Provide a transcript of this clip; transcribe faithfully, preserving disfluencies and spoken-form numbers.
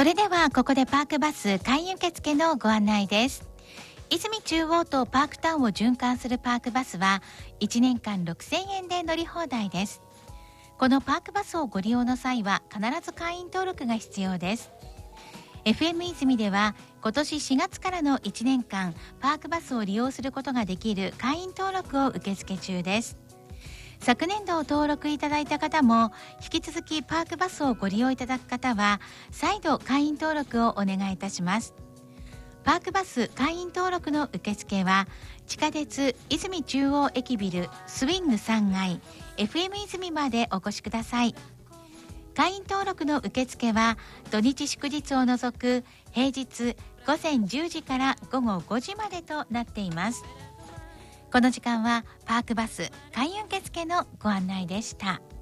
それではここでパークバス会員受付のご案内です。泉中央とパークタウンを循環するパークバスはいちねんかんろくせんえんで乗り放題です。このパークバスをご利用の際は必ず会員登録が必要です。 エフエム 泉では今年しがつからのいちねんかんパークバスを利用することができる会員登録を受付中です。昨年度を登録いただいた方も引き続きパークバスをご利用いただく方は再度会員登録をお願いいたします。パークバス会員登録の受付は地下鉄泉中央駅ビルスウィングさんがい エフエム 泉までお越しください。会員登録の受付は土日祝日を除く平日ごぜんじゅうじからごごごじまでとなっています。この時間はパークバス会員受付のご案内でした。